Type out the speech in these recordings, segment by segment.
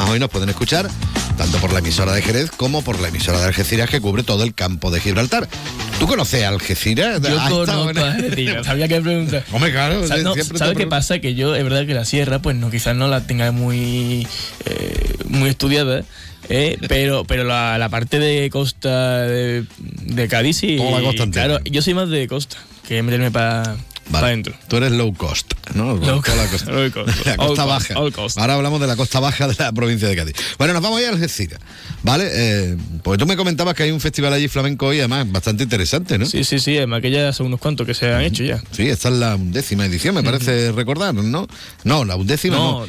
Además, hoy nos pueden escuchar tanto por la emisora de Jerez como por la emisora de Algeciras, que cubre todo el campo de Gibraltar. ¿Tú conoces Algeciras? Yo conozco Algeciras, sabía que preguntar. Hombre, claro. O sea, no, ¿sabes qué pasa? Que yo, es verdad que la sierra, pues no, quizás no la tenga muy estudiada, pero la parte de costa de Cádiz sí. Toda la costa entera. Claro, yo soy más de costa, que meterme para adentro. Tú eres low cost, ¿no? Low cost. La costa baja. Ahora hablamos de la costa baja de la provincia de Cádiz. Bueno, nos vamos a ir a Algeciras, ¿vale? Porque tú me comentabas que hay un festival allí flamenco hoy, además bastante interesante, ¿no? Sí, además que ya son unos cuantos que se han hecho ya. Sí, esta es la 11ª edición, me parece recordar, ¿no? No, la 11ª no.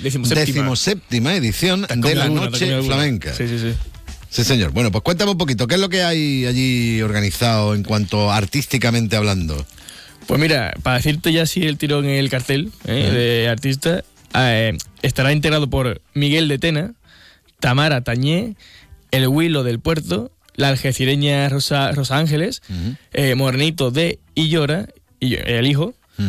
17ª edición de la Noche Flamenca. Sí. Sí, señor. Bueno, pues cuéntame un poquito, ¿qué es lo que hay allí organizado en cuanto artísticamente hablando? Pues mira, para decirte ya si el tirón en el cartel de artista, estará integrado por Miguel de Tena, Tamara Tañé, el Huilo del Puerto, la algecireña Rosa Ángeles, Morenito de Illora, el hijo,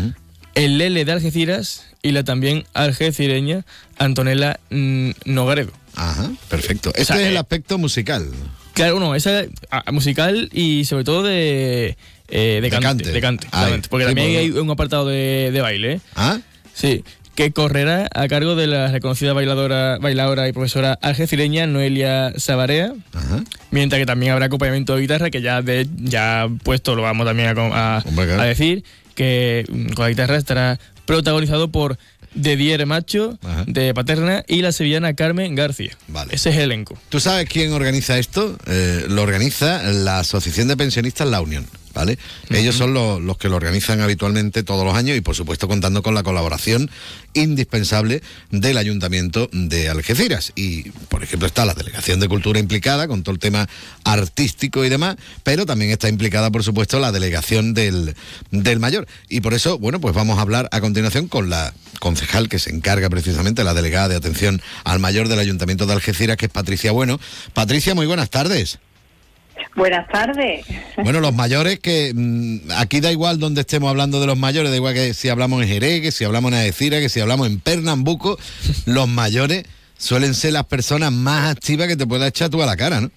el Lele de Algeciras y la también algecireña Antonella Nogaredo. Ajá, perfecto. Este es el aspecto musical. Claro, no, esa musical y sobre todo de cante. Porque también hay un apartado de baile. ¿Ah? Sí, que correrá a cargo de la reconocida bailadora y profesora algecireña Noelia Sabarea. Ajá. Mientras que también habrá acompañamiento de guitarra, que ya puesto lo vamos también a decir, que con la guitarra estará protagonizado por Dedier Macho, de Paterna, y la sevillana Carmen García. Vale. Ese es el elenco. ¿Tú sabes quién organiza esto? Lo organiza la Asociación de Pensionistas La Unión, ¿vale? Ellos son los que lo organizan habitualmente todos los años y, por supuesto, contando con la colaboración indispensable del Ayuntamiento de Algeciras. Y, por ejemplo, está la Delegación de Cultura implicada con todo el tema artístico y demás, pero también está implicada, por supuesto, la Delegación del Mayor. Y por eso, bueno, pues vamos a hablar a continuación con la concejal que se encarga precisamente, la delegada de atención al mayor del Ayuntamiento de Algeciras, que es Patricia Bueno. Patricia, muy buenas tardes. Buenas tardes. Bueno, los mayores, que aquí da igual donde estemos hablando de los mayores, da igual que si hablamos en Jerez, que si hablamos en Algeciras, que si hablamos en Pernambuco, los mayores suelen ser las personas más activas que te pueda echar tú a la cara, ¿no?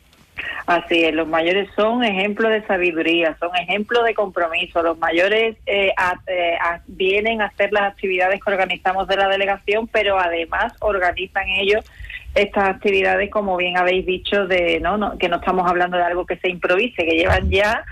Así es, los mayores son ejemplos de sabiduría, son ejemplos de compromiso. Los mayores vienen a hacer las actividades que organizamos de la delegación, pero además organizan ellos estas actividades, como bien habéis dicho, que no estamos hablando de algo que se improvise, que llevan ya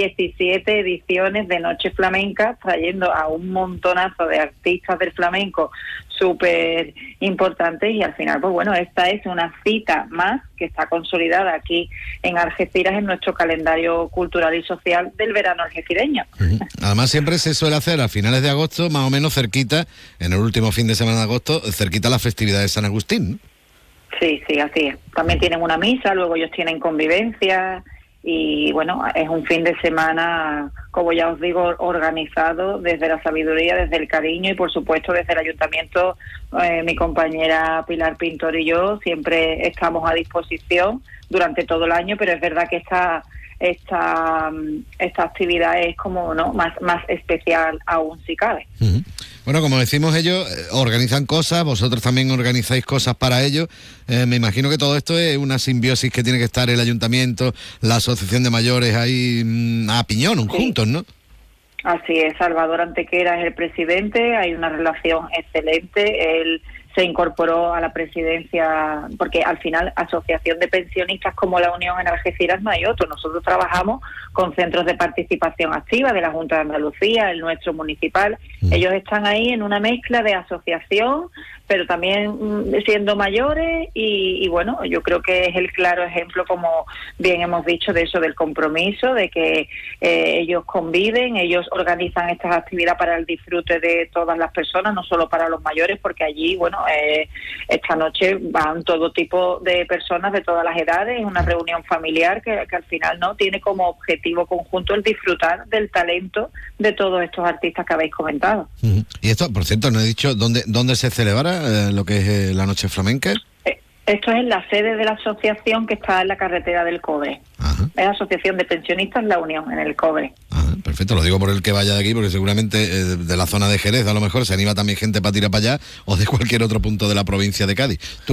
17 ediciones de Noche Flamenca, trayendo a un montonazo de artistas del flamenco súper importantes, y al final, pues bueno, esta es una cita más que está consolidada aquí en Algeciras en nuestro calendario cultural y social del verano algecireño. Además, siempre se suele hacer a finales de agosto, más o menos cerquita, en el último fin de semana de agosto, cerquita a las festividades de San Agustín, ¿no? Sí, así es. También tienen una misa, luego ellos tienen convivencia y, bueno, es un fin de semana, como ya os digo, organizado desde la sabiduría, desde el cariño y, por supuesto, desde el ayuntamiento. Mi compañera Pilar Pintor y yo siempre estamos a disposición durante todo el año, pero es verdad que esta actividad es como más especial aún, si cabe. Bueno, como decimos, ellos organizan cosas, vosotros también organizáis cosas para ellos. Me imagino que todo esto es una simbiosis que tiene que estar el ayuntamiento, la asociación de mayores ahí a piñón, juntos, ¿no? Así es, Salvador Antequera es el presidente, hay una relación excelente. Él se incorporó a la presidencia, porque al final asociación de pensionistas como la Unión en Algeciras no hay otro. Nosotros trabajamos con centros de participación activa de la Junta de Andalucía, el nuestro municipal. Ellos están ahí en una mezcla de asociación, pero también siendo mayores y bueno, yo creo que es el claro ejemplo, como bien hemos dicho, de eso, del compromiso, de que ellos conviven, ellos organizan estas actividades para el disfrute de todas las personas, no solo para los mayores, porque allí, bueno, esta noche van todo tipo de personas de todas las edades, es una reunión familiar que al final no tiene como objetivo conjunto el disfrutar del talento de todos estos artistas que habéis comentado. Y esto, por cierto, no he dicho dónde se celebrará lo que es la Noche Flamenca. Esto es en la sede de la asociación que está en la carretera del Cobre. Ajá. Es la Asociación de Pensionistas La Unión, en el Cobre. Ajá, perfecto, lo digo por el que vaya de aquí, porque seguramente de la zona de Jerez a lo mejor se anima también gente para tirar para allá, o de cualquier otro punto de la provincia de Cádiz.